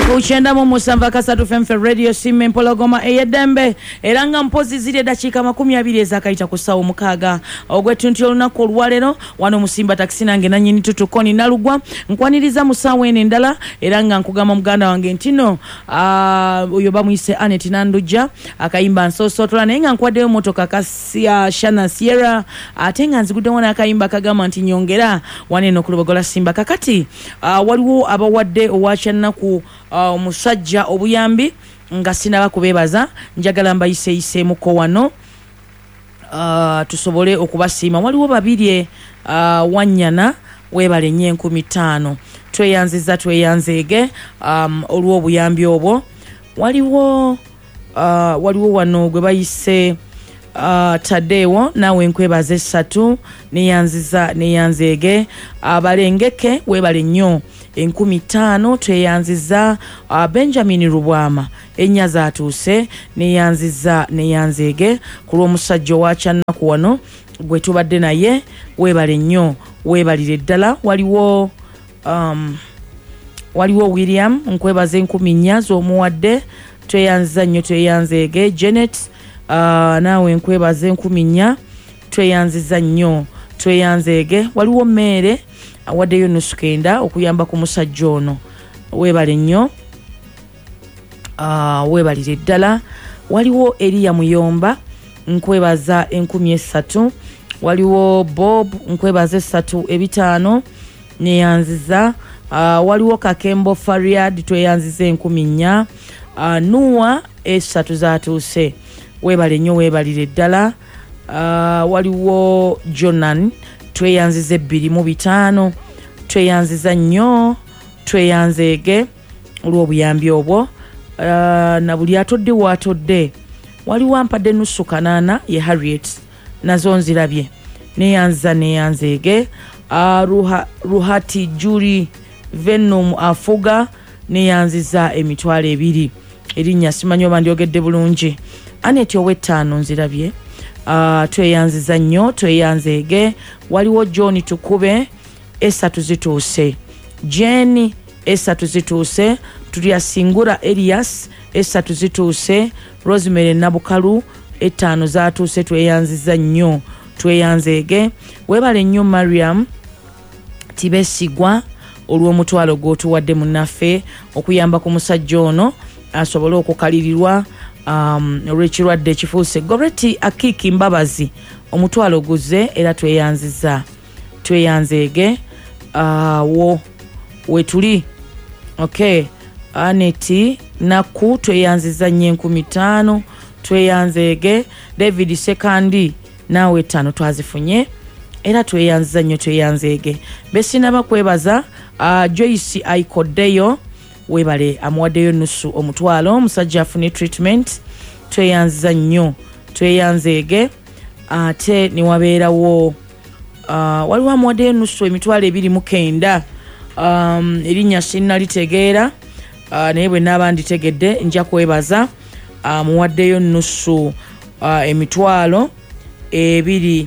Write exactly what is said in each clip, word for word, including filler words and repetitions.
Kuchenda mu musanva kasatu F M Radio Simme Mpologoma eyedembe eranga mpozi zile dakika makumi abiri ezakaita kusawo mukaga ogwetuntu olunaku olwalero wano musimba taxi nange nanyini tutukoni nalugwa nkwaniriza musawo ene ndala eranga nkugama muganda wange ntino uh, uyo bamwise Anet Nanduja akayimba nsoso tola nga nkwadde motoka kasia Shana Sierra atenga nzigude wana akayimba kagama nti nyongera waneno kulubogola simba kakati uh, waliwo abawadde owacha naku omusajja uh, obuyambi nga sinaba kubebaza njagala mbayise ise muko wano uh, tusobole okubasiima waliwo babiri uh, wanyana webale nnyo enkumi ttaano tweyanziza tweyanzeege um, olwo obuyambi obwo waliwo uh, waliwo wano gwe bayise uh, Tadewo nawe nkwebaza essatu neyanziza neyanzeege abalengeke uh, webale nnyo enkumi ttaano tweyanziza uh, Benjamin Rubwama enya zaatuuse neyanziza neyanzeege kulwa omusajja wacha nnaku wano gwe tubadde naye webale nnyo webalire ddala waliwo um, waliwo William nkwebaza enkumi nnya z'omuwadde tweyanziza nnyo tweyanzeege Janet uh, naawe nkwebaza enkumi nnya tweyanziza nnyo tweyanzeege waliwo Mere awaddeyo nusu kenda okuyamba ku musajja ono webale nnyo uh, webalire ddala waliwo Elia Muyomba nkwebaza enkumi essatu waliwo Bob nkwebaza essatu ebitaano neyanziza uh, waliwo Kakembo Fariad tweyanziza enkumi nnya uh, Nuwa essatu zaatuuse webale nnyo webalire ddala uh, waliwo Jonan tweyanziza ebbiri mu bitaano tweyanziza nnyo tweyanzeege olw'obuyambi obwo uh, na buli atodde waatodde waliwo ampadde nusu kanaana ye Harriet nazo nzirabye neyanziza neyanzeege uh, ruha, Ruhati Juri Venom Afuga neyanziza emitwalo ebiri erinnya simanyi oba ndyogedde bulungi Anet ow'ettaano nzirabye uh, tweyanziza nnyo tweyanzeege waliwo John Tukube essatu zituuse Jenny essatu zituuse Tulia Singura Elias essatu zituuse Rosemary Nabukalu ettaano zaatuuse tweyanziza nnyo tweyanzeege webale nnyo Mariam Tibesigwa olw'omutwalo gw'otuwadde munnaffe okuyamba ku musajja ono asobole okukalirirwa um, olw'ekirwadde kifuuse Goreti Akiki Mbabazi omutwalo guze era tweyanziza tweyanzeege uh, wo wetuli okay Aneti Naku tweyanziza nnyo enkumi ttaano tweyanzeege David Sekandi nawe ttaano twazifunye era tweyanziza nnyo tweyanzeege besinaba kwebaza uh, Joyce Aikoddeyo webale amuwaddeyo nusu omutwalo omusajja afune treatment tweyanziza nnyo tweyanzeege ate uh, niwabeerawo uh, waliwo amuwaddeyo nusu emitwalo ebiri mu kenda um, erinnya sinnalitegeera uh, naye bwe naaba nditegedde nja kwebaza amuwaddeyo uh, nusu uh, emitwalo ebiri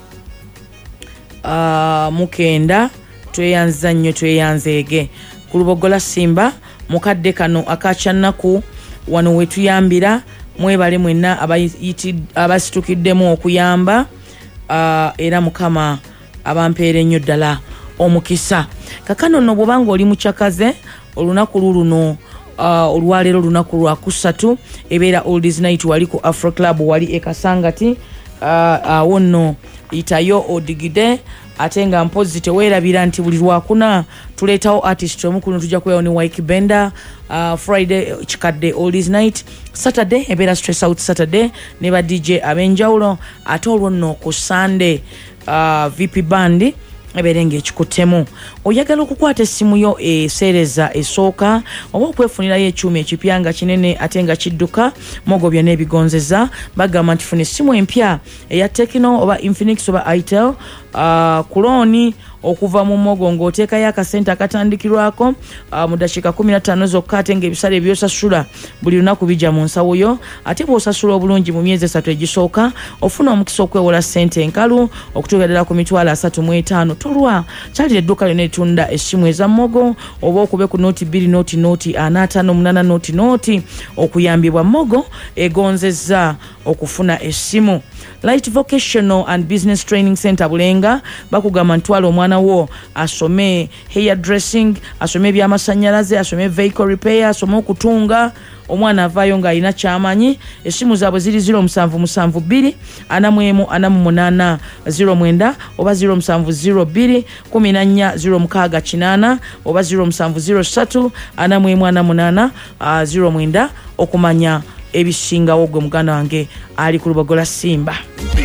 uh, mu kenda tweyanziza nnyo tweyanzeege ku lubogola simba mukadde kano akacyannaku wano wetuyambira mwebale mwenna abasitukiddemu okuyamba uh, era mukama abampeere nnyo ddala omukisa kakano nno bwobanga oli mukyakaze olunaku luno uh, olwaleero olunaku lwa kusatu ebeera oldies night wali ku Afro Club wali ekasangati awo uh, uh, nno itayo odigide ate nga mpozi teweerabira nti buli lwakuna tuleetawo artist omukuno tujja kubeerawo ne Wike Benda uh, Friday kikadde oldies night Saturday ebeera stress out Saturday ne ba D J ab'enjawulo ate olwo nno ku Sunday uh, V P band eberenga ekikutemu oyagala okukwata essimu yo eseereza esooka oba okwefunirayo ekyuma ekipya nga kinene ate nga kidduka mogobya n'ebigonzeza bagamba nti funa essimu empya eya Tecno oba Infinix oba Itel uh, kuloni okuva mu mogo ng'oteekayo akasente akatandikirwako uh, mu dakiika kumi na ttaano zokka ate ng'ebisale byosasula buli lunaku bijja mu nsawo yo ate bw'osasula obulungi mu myezi esatu egisooka ofuna omukisa okwewola ssente enkalu okutuuka ddala ku mitwalo asatu mu etaano tolwa kyalira edduuka lyonna etunda essimu eza mogo oba okube ku nooti bbiri nooti nooti ana ataano munaana nooti nooti okuyambibwa mogo egonzezza okufuna essimu. Light Vocational and Business Training Center Bulenga bakugamba ntwala omwana wo asome hair dressing, asome by'amasanyalaze, asome vehicle repair, asome okutunga. Omwana avayo nga alina kyamanyi. Essimu zaabwe ziri zero musanvu musanvu bbiri ana mu emu ana mu munaana zero mwenda oba zero musanvu zero bbiri kumi na nnya zero mukaaga kinaana oba zero musanvu zero ssatu ana mu emu ana munaana zero mwenda okumanya ebisingawo gwe muganda wange ali ku Lubogola Simba.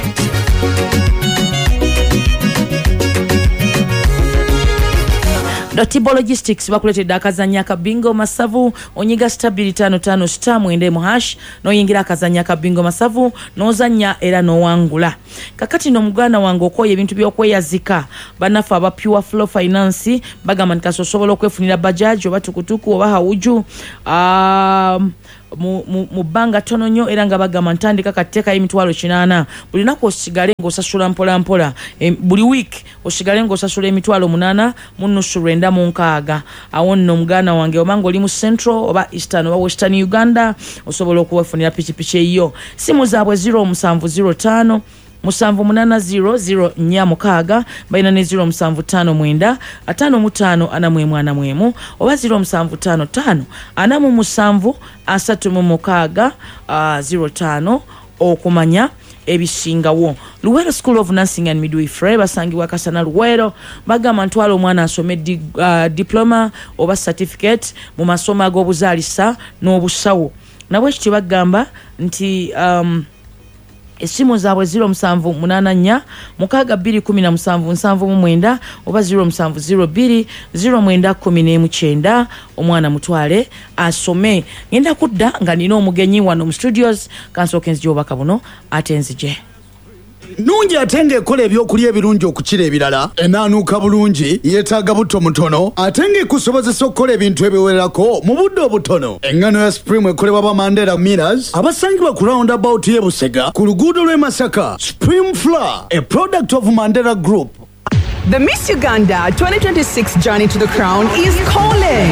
Dotibo Logistics bakuletedde akazanya ka bingo masavu onyiga stabili tano tano star mwende mu hash no yingira akazanya ka bingo masavu nozanya era no wangula. Kakati no muganda wange okoye ebintu byokweyazika banafa aba Pure Flow Finance bagamba nkasosobola okwefunira bajaji oba tukutuku oba hawuju um, mu, mu, mu banga tono nyo era nga bagamba ntandika kateka emitwalo kinaana buli nako osigale ng'osasula mpola mpola e, buli week osigale ng'osasula emitwalo munaana mu nnusu lwenda mu nkaaga awo nno muganda wange oba ng'oli mu Central oba Eastern oba Western Uganda osobola okuwefunira pikipiki eyo. Simu zaabwe zero musanvu zero ttaano musanvu munana zero zero nya mukaaga baina ne zero musanvu ttaano mwenda ataano mu ttaano ana mwemu ana mwemu oba zero musanvu ttaano ttaano ana mu musanvu asatu mu mukaaga uh, zero ttaano okumanya ebisingawo. Luwero School of Nursing and Midwifery basangibwa Kasana Luwero bagamba ntwala omwana asome di, uh, diploma oba certificate mu masomo ag'obuzaalisa n'obusawo nabwe kiti bagamba nti um, Essimu zaabwe zero musanvu munana nnya mukaaga bbiri kumi na musanvu nsanvu mu mwenda oba zero musanvu zero bbiri zero mwenda kumi n'emu kyenda omwana mutwale asome. Ngenda kudda nga nina omugenyi wano mu studios kansooke nzije obubaka buno ate nzije. Nungi atenge ekola ebyokulya ebirungi okukira ebirala enaanuuka bulungi yeetaaga buto mutono atenge kusobozesa okukola ebintu ebiwererako mu budde obutono. Engano ya Supreme ekolebwa ba Mandela Millers abasangibwa ku roundabout y'e Busega ku luguudo lw'e Masaka. Supreme Flour, a product of Mandela Group. The Miss Uganda twenty twenty-six journey to the crown is calling.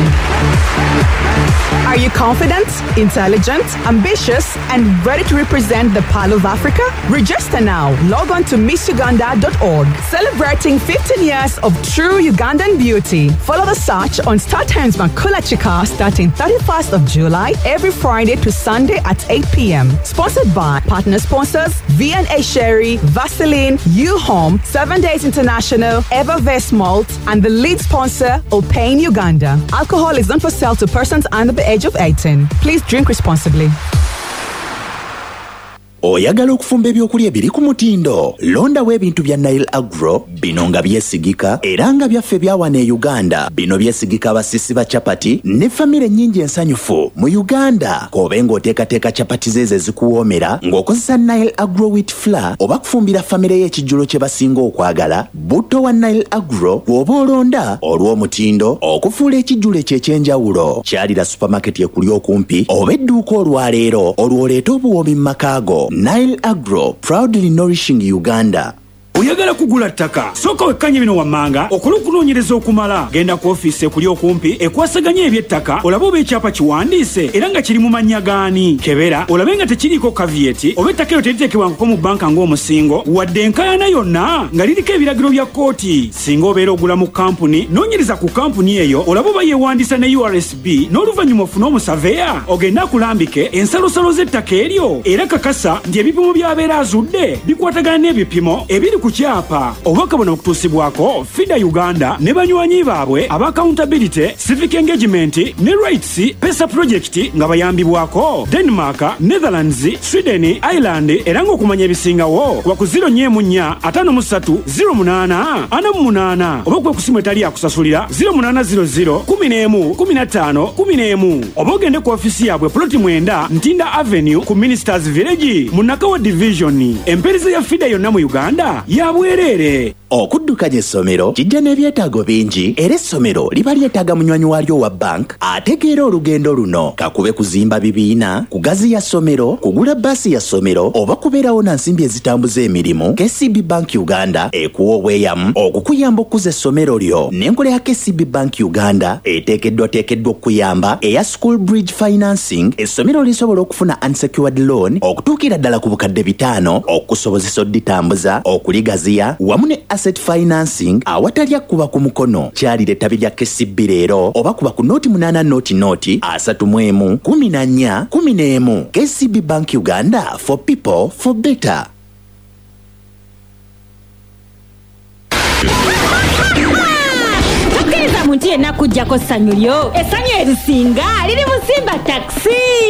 Are you confident, intelligent, ambitious, and ready to represent the Pearl of Africa? Register now. Log on to miss uganda dot org. Celebrating fifteen years of true Ugandan beauty. Follow the search on Star Times Makula Chika starting thirty-first of July every Friday to Sunday at eight p.m. Sponsored by partner sponsors V and A Sherry, Vaseline, U-Home, Seven Days International, Evervest Malt, and the lead sponsor, Opain Uganda. Alcohol is not for sale to persons under the age of eighteen. Please drink responsibly. Oyagala okufumba ebyokulya biri ku mutindo londawo ebintu bya Nile Agro bino nga byesigika era nga byaffe byawana e Uganda. Bino byesigika abasisi ba chapati ne famire nnyingi ensanyufu mu Uganda kobe ng'oteekateeka chapati zeze zikuwoomera ng'okozesa Nile Agro wheat flour oba kufumbira famire y'ekijjulo kye basinga okwagala. Butto wa Nile Agro bw'oba olonda olw'omutindo okufuula ekijjulo eky'ekyenjawulo. Kyalira supermarket ekuli okumpi oba edduuka olwaleero olwoleeta obuwoomi mu makaago. Nile Agro, proudly nourishing Uganda. Oyagala kugula ttaka soka wekkanye bino wammanga okola okunoonyereza okumala genda ku ofiisi ekuli okumpi ekwasaganya eby'ettaka olabe oba ekyapa kiwandiise era nga kiri mu mannya gaani. Kebera olabe nga tekiriiko kavieti oba ettaka eryo teriteekebwangako mu bbanka ng'omusingo wadde enkaayana yonna nga liriko ebiragiro bya kkooti. Singa obeera ogula mu kampuni noonyereza ku kampuni eyo olabe oba yeewandiisa ne U R S B n'oluvannyuma ofune omusaveya ogenda akulambike ensalosalo z'ettaka eryo era kakasa nti ebipimo by'abeera azudde bikwatagana n'ebipimo ebiri ku kyapa. Obubaka buno okutuusibwako Fida Uganda ne banywanyi baabwe aba accountability, civic engagement ne rights pesa project nga bayambibwako Denmark, Netherlands, Sweden, Ireland era ng'okumanya ebisingawo kuba ku zero nnya nnya ataano mu ssatu zero munaana ana mu munaana oba kwe kusimu etali akusasulira zero munaana zero zero kumi n'emu kumi na ttaano kumi n'emu oba ogende ku ofisi yaabwe ploti mwenda Ntinda Avenue ku Ministers Village mu Nakawa Division. Empeereza ya Fida yonna mu Uganda ya bwerere. okuddukanya essomero kijja n'ebyetaago bingi era essomero liba lyetaaga munywanyi waalyo wa bank ategeera olugendo luno kakube kuzimba bibiina kugaziya ssomero kugula bbaasi ya ssomero oba kubeerawo na nsimbi ezitambuza emirimu. K C B Bank Uganda ekuwa obweyamu okukuyamba okuza essomero lyo n'enkola ya K C B Bank Uganda eteekeddwa teekeddwa okuyamba eya School Bridge Financing. Essomero lisobola okufuna unsecured loan okutuukira ddala ku bukadde bitaano okusobozesa odditambuza okuligaziya wamu ne asset financing awatalya kuba ku mukono. Kyalira ettabi lya K C B leero oba kuba ku nooti munaana nooti nooti asatu mu emu kumi na nnya kumi n'emu. K C B Bank Uganda, for people for better. Tukiriza muntu yenna kujjako ssanyu lyo essanyu erisinga liri mu Simba Taxi.